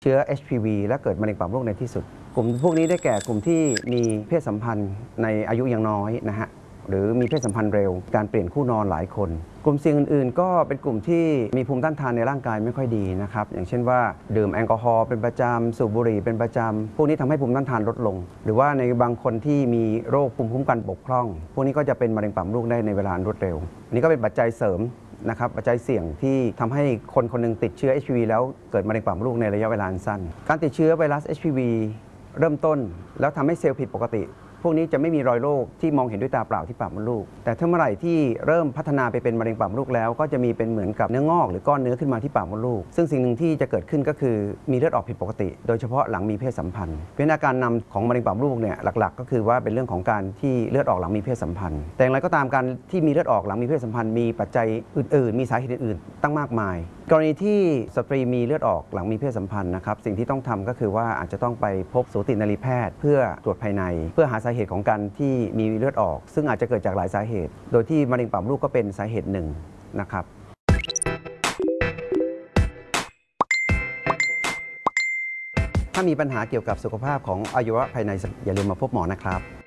เชื้อ HPV และเกิดมะเร็งปากมดลูกในที่สุดกลุ่มพวกนี้ได้แก่กลุ่มที่มีเพศสัมพันธ์ในอายุยังน้อยนะฮะหรือมีเพศสัมพันธ์เร็วการเปลี่ยนคู่นอนหลายคนกลุ่มเสี่ยงอื่นๆก็เป็นกลุ่มที่มีภูมิต้านทานในร่างกายไม่ค่อยดีนะครับอย่างเช่นว่าดื่มแอลกอฮอล์เป็นประจำสูบบุหรี่เป็นประจำพวกนี้ทำให้ภูมิต้านทานลดลงหรือว่าในบางคนที่มีโรคภูมิคุ้มกันบกพร่องพวกนี้ก็จะเป็นมะเร็งปากมดลูกได้ในเวลารวดเร็วอันนี้ก็เป็นปัจจัยเสริมนะครับปัจจัยเสี่ยงที่ทำให้คนคนนึงติดเชื้อ HPV แล้วเกิดมะเร็งปากมดลูกในระยะเวลาสั้นการติดเชื้อไวรัส HPV เริ่มต้นแล้วทำให้เซลล์ผิดปกติพวกนี้จะไม่มีรอยโรคที่มองเห็นด้วยตาเปล่าที่ปากมดลูกแต่ถ้าเมื่อไหร่ที่เริ่มพัฒนาไปเป็นมะเร็งปากมดลูกแล้วก็จะมีเป็นเหมือนกับเนื้องอกหรือก้อนเนื้อขึ้นมาที่ปากมดลูกซึ่งสิ่งหนึ่งที่จะเกิดขึ้นก็คือมีเลือดออกผิดปกติโดยเฉพาะหลังมีเพศสัมพันธ์เป็นอาการนำของมะเร็งปากมดลูกเนี่ยหลักๆก็คือว่าเป็นเรื่องของการที่เลือดออกหลังมีเพศสัมพันธ์แต่อย่างไรก็ตามการที่มีเลือดออกหลังมีเพศสัมพันธ์มีปัจจัยอื่นๆมีสาเหตุอื่นๆตั้งมากมายกรณีที่สตรีมีเลือดออกหลังมีเพศสัมพันธ์นะครับสิ่งที่ต้องทำก็คือว่าอาจจะต้องไปพบสูตินรีแพทย์เพื่อตรวจภายในเพื่อหาสาเหตุของการที่มีเลือดออกซึ่งอาจจะเกิดจากหลายสาเหตุโดยที่มะเร็งปากมดลูกก็เป็นสาเหตุหนึ่งนะครับถ้ามีปัญหาเกี่ยวกับสุขภาพของอวัยวะภายในอย่าลืมมาพบหมอนะครับ